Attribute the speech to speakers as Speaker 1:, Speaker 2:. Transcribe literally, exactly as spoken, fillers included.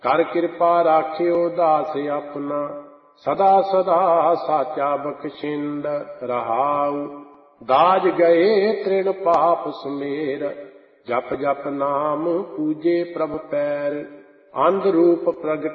Speaker 1: ਕਰ ਕਿਰਪਾ ਰਾਖਿਓ ਦਾਸ ਆਪਣਾ, ਸਦਾ ਸਦਾ ਸਾਚਾ ਬਖਸ਼ਿੰਦ ਰਹਾਉ। ਦਾਜ ਗਏ ਤ੍ਰਿਣ ਪਾਪ ਸਮੇਰ, ਜਪ ਜਪ ਨਾਮ ਪੂਜੇ ਪ੍ਰਭ ਪੈਰ। ਅੰਧ ਰੂਪ ਪ੍ਰਗਟ